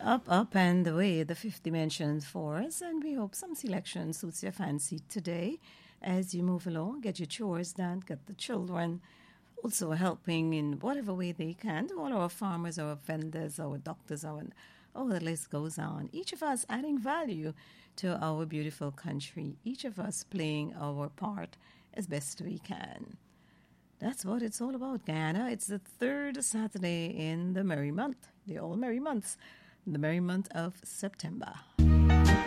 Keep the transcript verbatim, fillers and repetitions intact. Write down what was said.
Up, up and away, the fifth dimension for us, and we hope some selection suits your fancy today. As you move along, get your chores done, get the children also helping in whatever way they can. To all our farmers, our vendors, our doctors, our oh, the list goes on. Each of us adding value to our beautiful country. Each of us playing our part as best we can. That's what it's all about, Guyana. It's the third Saturday in the merry month, the all merry months, the merry month of September.